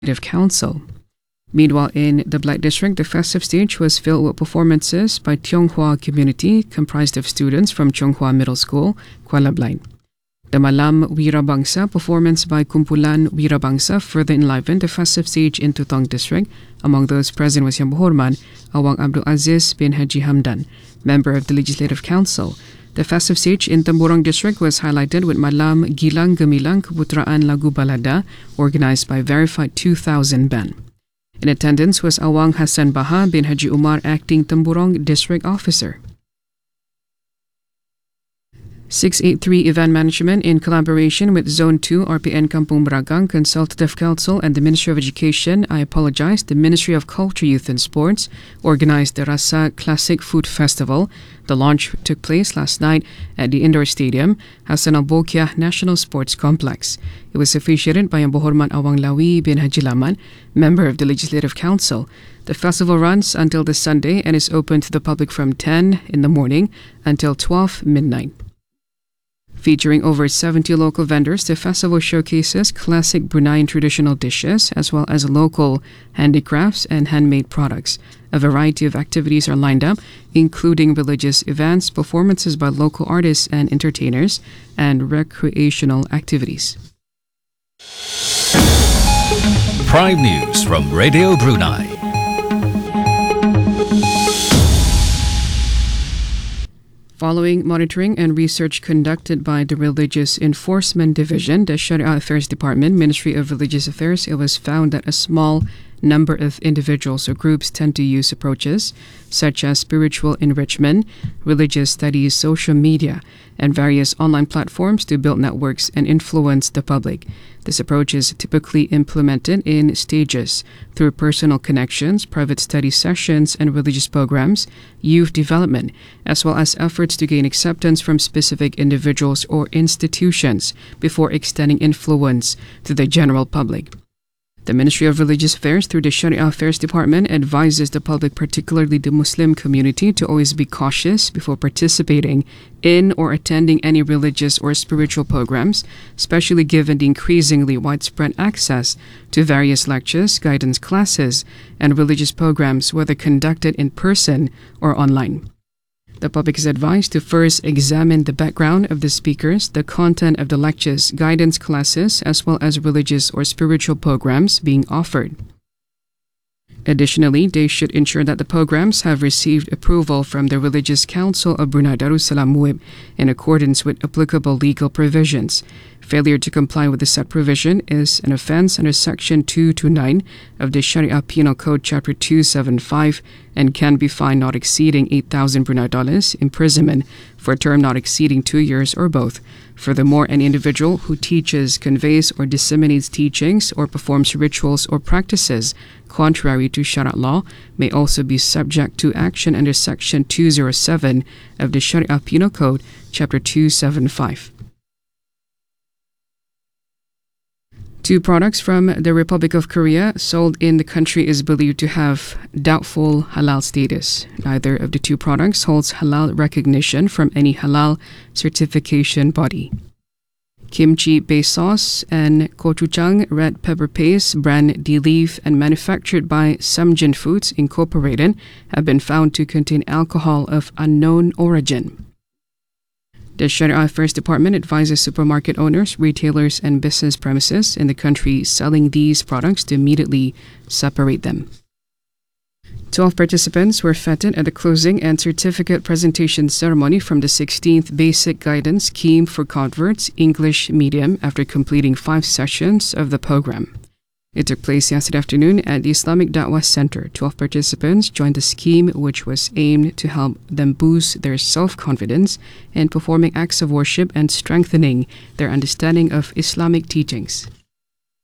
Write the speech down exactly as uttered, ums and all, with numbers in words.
Legislative Council. Meanwhile, in the Black District, the festive stage was filled with performances by Tiong Hua community comprised of students from Tiong Hua Middle School, Kuala Blain. The Malam Wirabangsa performance by Kumpulan Wirabangsa further enlivened the festive stage in Tutong District. Among those present was Yang Berhormat Awang Abdul Aziz bin Haji Hamdan, member of the Legislative Council. The festive stage in Temburong District was highlighted with Malam Gilang Gemilang Keputeraan Lagu Balada, organized by Verified two thousand Band. In attendance was Awang Hassan Baha bin Haji Umar, acting Temburong District Officer. six eighty-three Event Management, in collaboration with Zone two R P N Kampung Bragang Consultative Council and the Ministry of Education, I apologize, the Ministry of Culture, Youth and Sports, organized the Rasa Classic Food Festival. The launch took place last night at the indoor stadium, Hassan Al-Bolkiah National Sports Complex. It was officiated by Yang Berhormat Awang Lawi bin Haji Laman, member of the Legislative Council. The festival runs until this Sunday and is open to the public from ten in the morning until twelve midnight. Featuring over seventy local vendors, the festival showcases classic Bruneian traditional dishes as well as local handicrafts and handmade products. A variety of activities are lined up, including religious events, performances by local artists and entertainers, and recreational activities. Prime News from Radio Brunei. Following monitoring and research conducted by the Religious Enforcement Division, the Sharia Affairs Department, Ministry of Religious Affairs, it was found that a small number of individuals or groups tend to use approaches such as spiritual enrichment, religious studies, social media, and various online platforms to build networks and influence the public. This approach is typically implemented in stages through personal connections, private study sessions, and religious programs, youth development, as well as efforts to gain acceptance from specific individuals or institutions before extending influence to the general public. The Ministry of Religious Affairs, through the Sharia Affairs Department, advises the public, particularly the Muslim community, to always be cautious before participating in or attending any religious or spiritual programs, especially given the increasingly widespread access to various lectures, guidance classes, and religious programs, whether conducted in person or online. The public is advised to first examine the background of the speakers, the content of the lectures, guidance classes, as well as religious or spiritual programs being offered. Additionally, they should ensure that the programs have received approval from the Religious Council of Brunei Darussalam M U I B in accordance with applicable legal provisions. Failure to comply with the said provision is an offence under Section two twenty-nine of the Sharia Penal Code Chapter two seventy-five and can be fined not exceeding eight thousand Brunei dollars, imprisonment for a term not exceeding two years or both. Furthermore, an individual who teaches, conveys, or disseminates teachings or performs rituals or practices contrary to Sharia law may also be subject to action under Section two oh seven of the Sharia Penal Code Chapter two seventy-five. Two products from the Republic of Korea sold in the country is believed to have doubtful halal status. Neither of the two products holds halal recognition from any halal certification body. Kimchi-based sauce and gochujang red pepper paste, brand D-Leaf and manufactured by Samjin Foods Incorporated, have been found to contain alcohol of unknown origin. The Sharia Affairs Department advises supermarket owners, retailers, and business premises in the country selling these products to immediately separate them. Twelve participants were feted at the closing and certificate presentation ceremony from the sixteenth Basic Guidance Scheme for Converts English Medium after completing five sessions of the program. It took place yesterday afternoon at the Islamic Da'wah Center. Twelve participants joined the scheme, which was aimed to help them boost their self-confidence in performing acts of worship and strengthening their understanding of Islamic teachings.